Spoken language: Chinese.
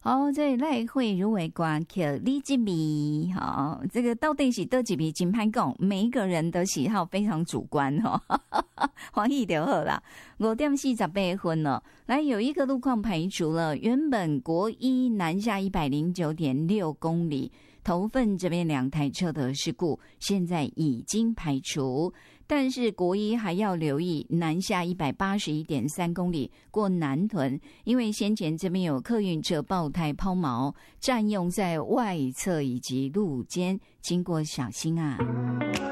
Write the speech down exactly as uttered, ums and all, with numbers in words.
好，这赖慧如为歌曲李吉米，好，这个到底是多几笔金牌讲，每一个人的喜好非常主观哈，欢喜就好啦。五点四十八分了，来有一个路况排除了，原本国一南下一百零九点六公里。头份这边两台车的事故现在已经排除，但是国一还要留意南下一百八十一点三公里过南屯，因为先前这边有客运车爆胎抛锚，占用在外侧以及路肩，经过小心啊。